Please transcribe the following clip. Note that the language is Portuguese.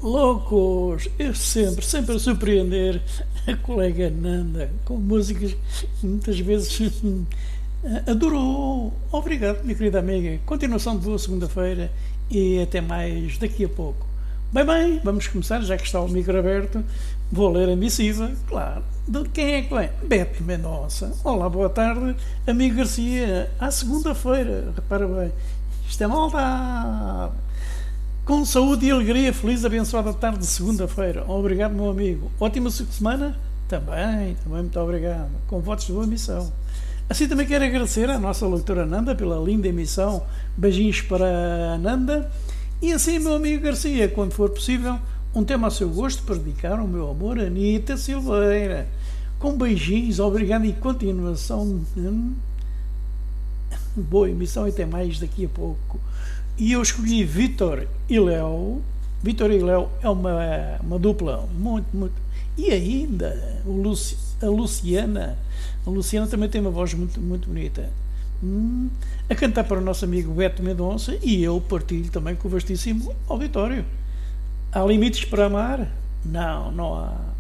Loucos! Eu sempre a surpreender a colega Nanda com músicas que muitas vezes adorou. Obrigado, minha querida amiga. Continuação de boa segunda-feira e até mais daqui a pouco. Bem, vamos começar, já que está o micro aberto. Vou ler a missiva, claro. De quem é que vem? Beto Mendonça. Olá, boa tarde, amigo Garcia. À segunda-feira, repara bem. Isto é maldade. Com saúde e alegria, feliz, abençoada tarde de segunda-feira. Obrigado, meu amigo. Ótima semana? Também, muito obrigado. Com votos de boa missão. Assim também quero agradecer à nossa leitora Nanda pela linda emissão. Beijinhos para a Nanda. E assim, meu amigo Garcia, quando for possível, um tema ao seu gosto para dedicar ao meu amor, Anita Silveira. Com beijinhos, obrigado e continuação. Boa emissão e até mais daqui a pouco. E eu escolhi Vítor e Léo. Vítor e Léo é uma dupla muito. E ainda a Luciana. A Luciana também tem uma voz muito bonita. A cantar para o nosso amigo Beto Mendonça. E eu partilho também com o vastíssimo auditório. Há limites para amar? Não há.